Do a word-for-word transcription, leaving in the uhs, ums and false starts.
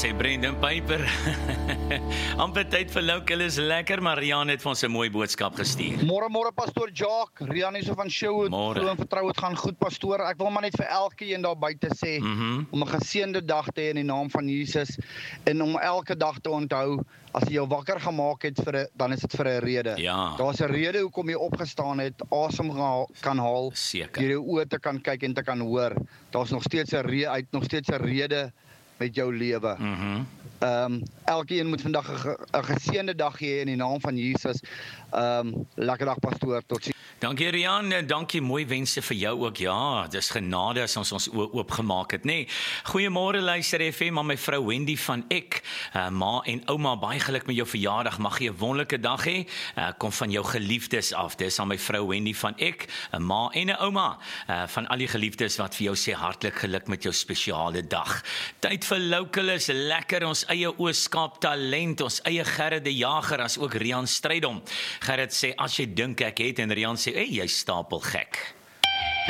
sê Brendan Piper. amper tyd vir Local is lekker, maar Rian het vir ons 'n mooi boodskap gestuur. Môre môre pastoor Jacques, Rian hier so van Sherwood. Glo en vertrou dit gaan goed pastoor. Ek wil maar net vir elkeen daar buite sê mm -hmm. om 'n geseënde dag te hê in die naam van Jesus en om elke dag te onthou as jy jou wakker gemaak het vir 'n dan is dit vir 'n rede. Ja. Daar's 'n rede hoekom jy opgestaan het, asem kan haal, Seker. jy jou oë te kan kyk en te kan hoor. Daar's nog steeds 'n rede uit, nog steeds 'n rede met jou lewe. Mm -hmm. Ehm um, elkeen moet vandag 'n geseënde dag hê in die naam van Jesus. Ehm um, lekker dag pastoor, totsiens. Dankie Rian, en dankie, mooi wense vir jou ook. Ja, dis genade as ons ons oë oopgemaak het, nê. Nee. Goeiemôre luister F M, aan my vrou Wendy van Ek. Uh, ma en ouma, baie geluk met jou verjaardag. Mag jy 'n wonderlike dag hê. Uh, kom van jou geliefdes af. Dis aan my vrou Wendy van Ek, 'n ma en 'n ouma. Uh, van al die geliefdes wat vir jou sê hartlik geluk met jou spesiale dag. Tyd vir Local is lekker, ons eie Ooskaap talent, ons eie Gerrit die Jager, as ook Rian Strydom. Gerrit sê, as jy dink ek het, en Rian sê, hey, jy stapel gek.